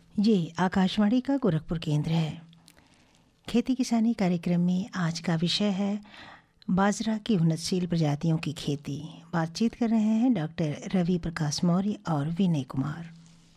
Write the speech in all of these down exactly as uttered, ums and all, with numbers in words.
ये आकाशवाणी का गोरखपुर केंद्र है। खेती किसानी कार्यक्रम में आज का विषय है बाजरा की उन्नतशील प्रजातियों की खेती। बातचीत कर रहे हैं डॉक्टर रवि प्रकाश मौर्य और विनय कुमार।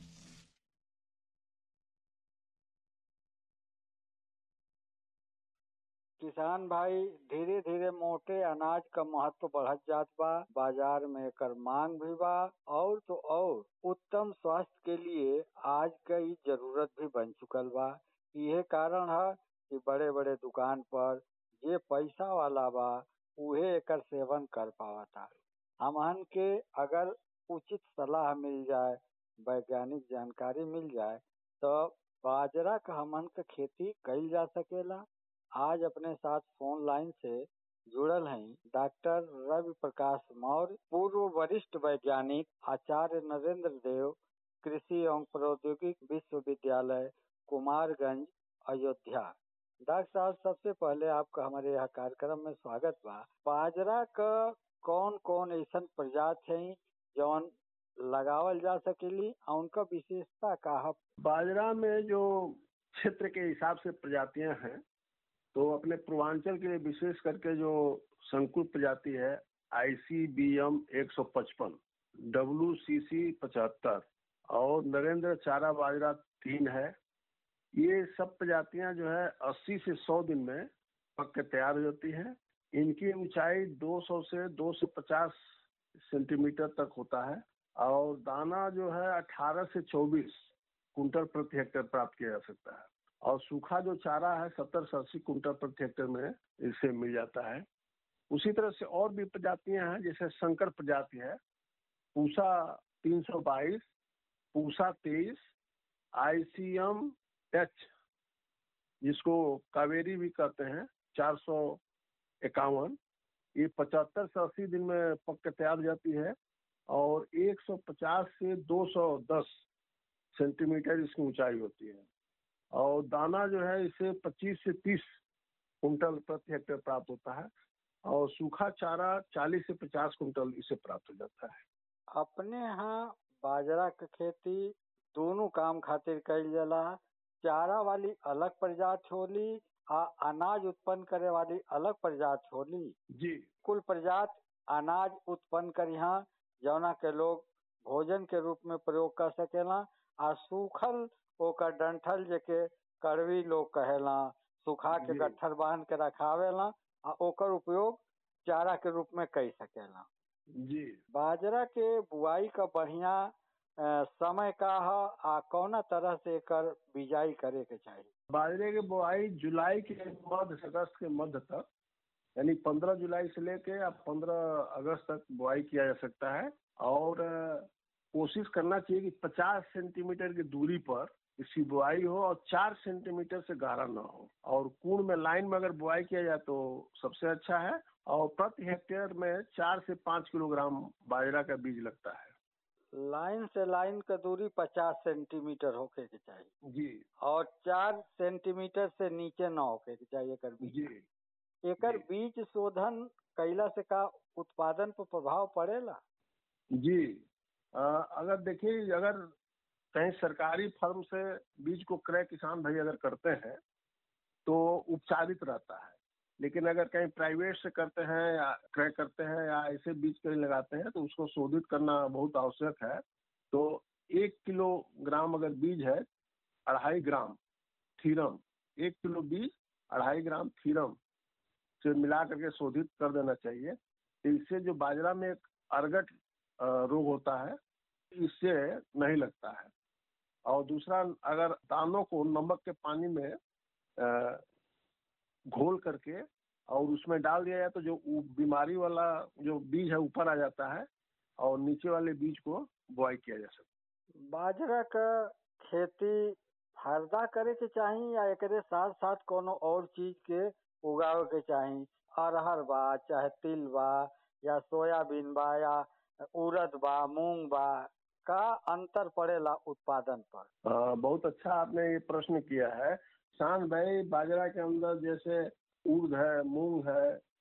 किसान भाई, धीरे धीरे मोटे अनाज क महत्व बढ़त जात बा। बाजार में एकर मांग भी बा और तो और उत्तम स्वास्थ्य के लिए आज क इ जरूरत भी बन चुकल बा। इहे कारण है कि बड़े बड़े दुकान पर जे पैसा वाला बा उहे एकर सेवन कर पावता। हमहन के अगर उचित सलाह मिल जाए, वैज्ञानिक जानकारी मिल जाए तो बाजरा क हमहन क खेती कईल जा सकेला। आज अपने साथ फोन लाइन से जुड़ल हैं डॉक्टर रवि प्रकाश मौर्य, पूर्व वरिष्ठ वैज्ञानिक, आचार्य नरेंद्र देव, कृषि एवं प्रौद्योगिकी विश्वविद्यालय कुमारगंज, अयोध्या। डॉक्टर साहब, सबसे पहले आपका हमारे यहाँ कार्यक्रम में स्वागत बा। बाजरा का कौन कौन ऐसा प्रजाति है जौन लगावल जा सकेली और उनका विशेषता का है? बाजरा में जो क्षेत्र के हिसाब से प्रजातियां हैं तो अपने पूर्वांचल के लिए विशेष करके जो संकुल प्रजाति है आई सी बी एम एक सौ पचपन, डब्ल्यू सी सी पचहत्तर और नरेंद्र चारा बाजरा तीन है। ये सब प्रजातियां जो है अस्सी से सौ दिन में पक के तैयार हो जाती हैं। इनकी ऊंचाई दो सौ से दो सौ पचास सेंटीमीटर तक होता है और दाना जो है अठारह से चौबीस कुंटल प्रति हेक्टेयर प्राप्त किया जा सकता है और सूखा जो चारा है सत्तर से अस्सी कुंटल प्रति हेक्टेयर में इससे मिल जाता है। उसी तरह से और भी प्रजातियां हैं, जैसे संकर प्रजाति है पूसा तीन सौ बाईस, पूसा तेईस, आई सी एम एच जिसको कावेरी भी कहते हैं चार सौ इक्यावन, ये पचहत्तर से अस्सी दिन में पक के तैयार हो जाती है और एक सौ पचास से दो सौ दस सेंटीमीटर इसकी ऊंचाई होती है और दाना जो है इसे पच्चीस से तीस कुंटल प्रति हेक्टेयर प्राप्त होता है और सूखा चारा चालीस से पचास कुंटल इसे प्राप्त हो जाता है। अपने यहाँ बाजरा की खेती दोनों काम खातिर कईल जाला। चारा वाली अलग प्रजाति होली आ अनाज उत्पन्न करे वाली अलग प्रजाति होली। जी, कुल प्रजाति अनाज उत्पन्न करिहा जौना के लोग भोजन के रूप में प्रयोग कर सकेला। आ सूखल ओकर डंठल जेके कड़वी लोग कहेला, सुखा के गट्ठर बांध के रखावेला आ ओकर उपयोग चारा के रूप में कर सकेला। जी, बाजरा के बुआई का बढ़िया समय का है आ कौना तरह से एकर बिजाई करे के चाहिए? बाजरे के बुआई जुलाई के मध्य से अगस्त के मध्य तक, यानी पंद्रह जुलाई से लेके अब पंद्रह अगस्त तक बुआई किया जा सकता है और कोशिश करना चाहिए कि पचास सेंटीमीटर की दूरी पर इसकी बुआई हो और चार सेंटीमीटर से गहरा न हो और कूड़ में लाइन में अगर बुआई किया जाए तो सबसे अच्छा है और प्रति हेक्टेयर में चार से पाँच किलोग्राम बाजरा का बीज लगता है। लाइन से लाइन का दूरी पचास सेंटीमीटर होके के चाहिए जी और चार सेंटीमीटर से नीचे न होके के चाहिए एकर बीज। जी एकर बीज शोधन कैला से का उत्पादन पर प्रभाव पड़ेला? जी आ, अगर देखिए, अगर कहीं सरकारी फर्म से बीज को क्रय किसान भाई अगर करते हैं तो उपचारित रहता है, लेकिन अगर कहीं प्राइवेट से करते हैं या क्रय करते हैं या ऐसे बीज कहीं लगाते हैं तो उसको शोधित करना बहुत आवश्यक है। तो एक किलोग्राम अगर बीज है, अढ़ाई ग्राम थीरम, एक किलो बीज अढ़ाई ग्राम थीरम से मिला करके शोधित कर देना चाहिए। इससे जो बाजरा में एक अर्गट रोग होता है इससे नहीं लगता है। और दूसरा, अगर दानों को नमक के पानी में घोल करके और उसमें डाल दिया जाए तो जो बीमारी वाला जो बीज है ऊपर आ जाता है और नीचे वाले बीज को बुआई किया जा सकता है। बाजरा का खेती फायदा करे के चाहिए या एकरे साथ साथ कोनो और चीज के उगावे के चाहिए? अरहर बा, चाहे तिल बा या सोयाबीन बा या उड़द बा, मूंग बा, का अंतर पड़ेला उत्पादन पर? आ, बहुत अच्छा आपने ये प्रश्न किया है शान भाई। बाजरा के अंदर जैसे उड़द है, मूंग है,